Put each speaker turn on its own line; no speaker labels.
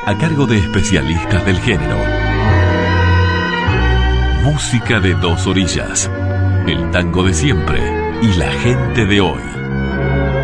a cargo de especialistas del género. Música de dos orillas, el tango de siempre y la gente de hoy.